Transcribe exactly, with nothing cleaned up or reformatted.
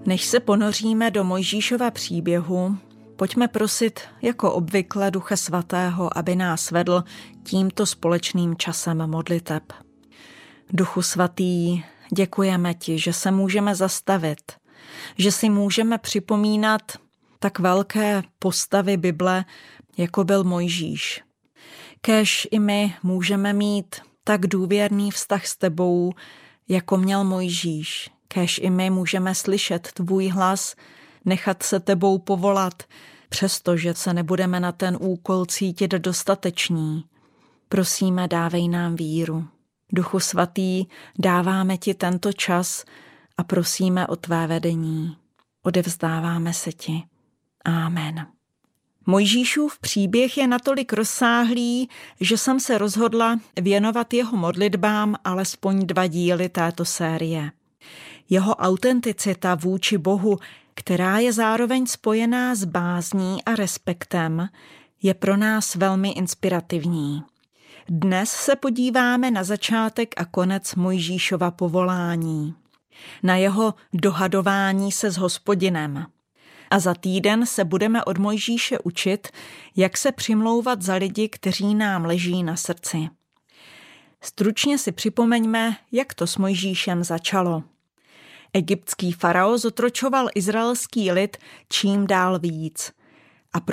Než se ponoříme do Mojžíšova příběhu, pojďme prosit jako obvykle Ducha Svatého, aby nás vedl tímto společným časem modliteb. Duchu Svatý, děkujeme ti, že se můžeme zastavit, že si můžeme připomínat tak velké postavy Bible, jako byl Mojžíš. Kéž i my můžeme mít tak důvěrný vztah s tebou, jako měl Mojžíš. Kéž i my můžeme slyšet tvůj hlas, nechat se tebou povolat, přestože se nebudeme na ten úkol cítit dostateční. Prosíme, dávej nám víru. Duchu Svatý, dáváme ti tento čas a prosíme o tvé vedení. Odevzdáváme se ti. Amen. Mojžíšův příběh je natolik rozsáhlý, že jsem se rozhodla věnovat jeho modlitbám alespoň dva díly této série. Jeho autenticita vůči Bohu, která je zároveň spojená s bázní a respektem, je pro nás velmi inspirativní. Dnes se podíváme na začátek a konec Mojžíšova povolání, na jeho dohadování se s Hospodinem. A za týden se budeme od Mojžíše učit, jak se přimlouvat za lidi, kteří nám leží na srdci. Stručně si připomeňme, jak to s Mojžíšem začalo. Egyptský farao zotročoval izraelský lid čím dál víc.